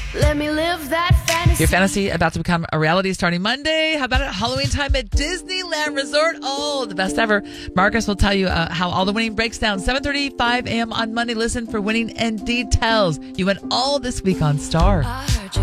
Let me live that fantasy. Your fantasy about to become a reality starting Monday. How about it? Halloween time at Disneyland Resort. Oh, the best ever. Marcus will tell you how all the winning breaks down. 7:35 a.m. on Monday. Listen for winning and details. You win all this week on Star.